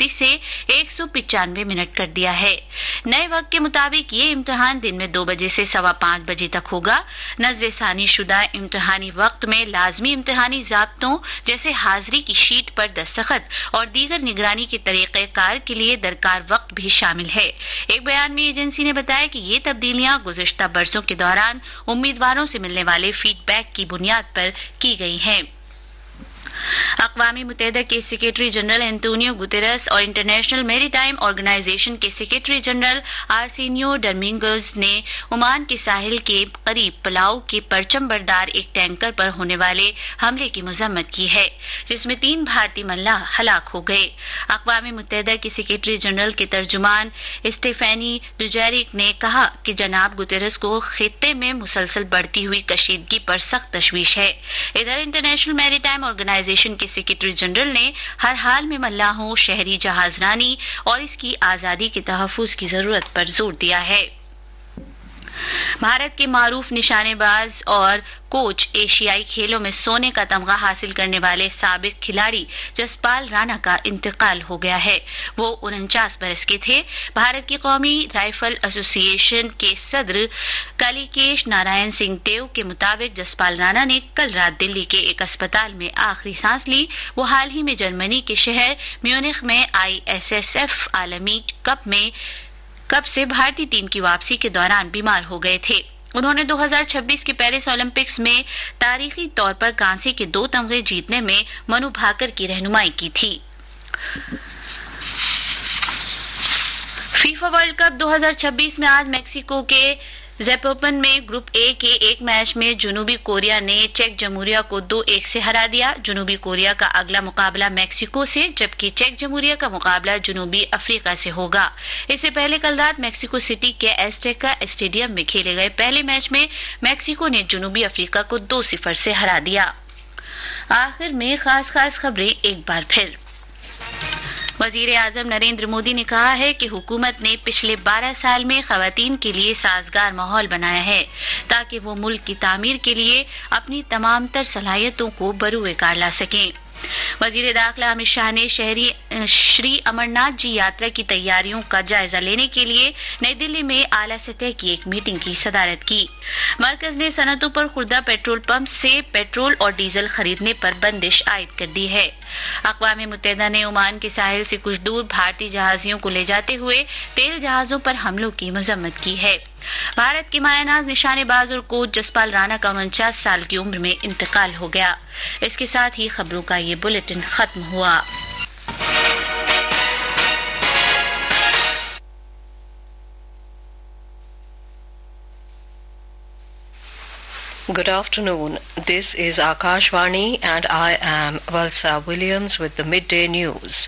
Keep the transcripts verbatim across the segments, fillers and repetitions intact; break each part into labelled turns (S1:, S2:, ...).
S1: اسی سے ایک سو پچانوے منٹ کر دیا ہے۔ نئے وقت کے مطابق یہ امتحان دن میں دو بجے سے سوا پانچ بجے تک ہوگا۔ نظر ثانی شدہ امتحانی وقت میں لازمی امتحانی ضابطوں جیسے حاضری کی شیٹ پر دستخط اور دیگر نگرانی کے طریقہ کار کے لیے درکار وقت بھی شامل ہے۔ ایک بیان میں ایجنسی نے بتایا کہ یہ تبدیلیاں گزشتہ برسوں کے دوران امیدواروں سے ملنے والے فیڈ بیک کی بنیاد پر کی گئی ہیں۔ اقوام متحدہ کے سیکریٹری جنرل انتونیو گوتیرس اور انٹرنیشنل میری ٹائم آرگنائزیشن کے سیکریٹری جنرل آرسینیو ڈومینگوز نے عمان کے ساحل کے قریب پلاؤ کے پرچم بردار ایک ٹینکر پر ہونے والے حملے کی مذمت کی ہے، جس میں تین بھارتی ملاح ہلاک ہو گئے۔ اقوام متحدہ کے سیکریٹری جنرل کے ترجمان اسٹیفینی ڈوجیریک نے کہا کہ جناب گوتیرس کو خطے میں مسلسل بڑھتی ہوئی کشیدگی پر سخت تشویش ہے۔ ادھر انٹرنیشنل میری ٹائم آرگنائزیشن کے سیکریٹری جنرل نے ہر حال میں ملاحوں، شہری جہاز رانی اور اس کی آزادی کے تحفظ کی ضرورت پر زور دیا ہے۔ بھارت کے معروف نشانے باز اور کوچ ایشیائی کھیلوں میں سونے کا تمغہ حاصل کرنے والے سابق کھلاڑی جسپال رانا کا انتقال ہو گیا ہے۔ وہ انچاس برس کے تھے۔ بھارت کی قومی رائفل ایسوسی ایشن کے صدر کالیکیش نارائن سنگھ دیو کے مطابق جسپال رانا نے کل رات دلی کے ایک اسپتال میں آخری سانس لی۔ وہ حال ہی میں جرمنی کے شہر میونخ میں آئی ایس ایس ایف عالمی کپ میں کپ سے بھارتی ٹیم کی واپسی کے دوران بیمار ہو گئے تھے۔ انہوں نے دو ہزار چھبیس کے پیرس اولمپکس میں تاریخی طور پر کانسی کے دو تمغے جیتنے میں منو بھاکر کی رہنمائی کی تھی۔ فیفا ورلڈ کپ دو ہزار چھبیس میں آج میکسیکو کے زیپوپن میں گروپ اے کے ایک میچ میں جنوبی کوریا نے چیک جمہوریہ کو دو ایک سے ہرا دیا۔ جنوبی کوریا کا اگلا مقابلہ میکسیکو سے جبکہ چیک جمہوریہ کا مقابلہ جنوبی افریقہ سے ہوگا۔ اس سے پہلے کل رات میکسیکو سٹی کے ایزٹیکا اسٹیڈیم میں کھیلے گئے پہلے میچ میں میکسیکو نے جنوبی افریقہ کو دو صفر سے ہرا دیا۔ آخر میں خاص خاص خبریں ایک بار پھر۔ وزیر اعظم نریندر مودی نے کہا ہے کہ حکومت نے پچھلے بارہ سال میں خواتین کے لیے سازگار ماحول بنایا ہے تاکہ وہ ملک کی تعمیر کے لیے اپنی تمام تر صلاحیتوں کو بروئے کار لا سکیں۔ وزیر داخلہ امت شاہ نے شہری شری امرناتھ جی یاترا کی تیاریوں کا جائزہ لینے کے لیے نئی دلی میں اعلیٰ سطح کی ایک میٹنگ کی صدارت کی۔ مرکز نے صنعتوں پر خوردہ پیٹرول پمپ سے پیٹرول اور ڈیزل خریدنے پر بندش عائد کر دی ہے۔ اقوام متحدہ نے عمان کے ساحل سے کچھ دور بھارتی جہازیوں کو لے جاتے ہوئے تیل جہازوں پر حملوں کی مذمت کی ہے۔ بھارت کے مایہ ناز نشانے باز اور کوچ جسپال رانا کا انچاس سال کی عمر میں انتقال ہو گیا۔ اس کے ساتھ ہی خبروں کا یہ بلیٹن ختم ہوا۔
S2: Good afternoon. This is Akashvani and I am Valsa Williams with the midday news.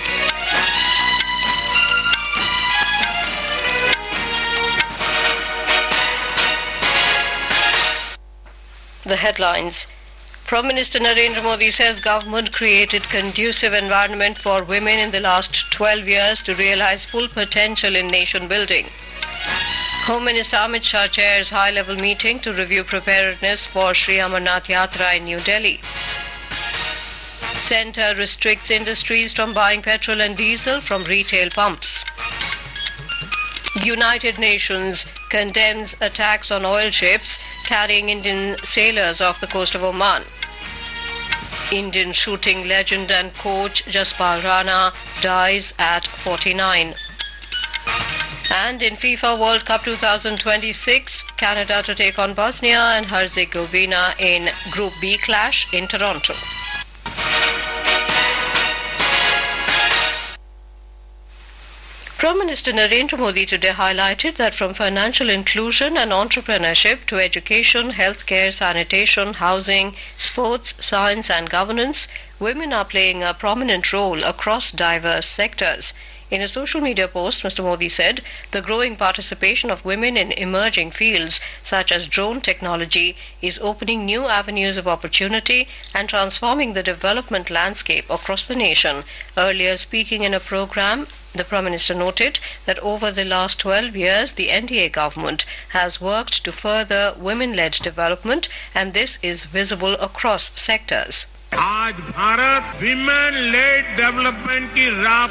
S2: The headlines. Prime Minister Narendra Modi says government created conducive environment for women in the last twelve years to realize full potential in nation building. Home Minister Amit Shah chairs high-level meeting to review preparedness for Shri Amarnath Yatra in New Delhi. Centre restricts industries from buying petrol and diesel from retail pumps. United Nations condemns attacks on oil ships carrying Indian sailors off the coast of Oman. Indian shooting legend and coach Jaspal Rana dies at forty-nine. And in FIFA World Cup twenty twenty-six, Canada to take on Bosnia and Herzegovina in Group B clash in Toronto. Prime Minister Narendra Modi today highlighted that from financial inclusion and entrepreneurship to education, healthcare, sanitation, housing, sports, science and governance, women are playing a prominent role across diverse sectors. In a social media post, Mister Modi said the growing participation of women in emerging fields such as drone technology is opening new avenues of opportunity and transforming the development landscape across the nation. Earlier speaking in a program, the Prime Minister noted that over the last twelve years, the N D A government has worked to further women-led development, and this is visible across sectors.
S3: आज Bharat women lead development की राह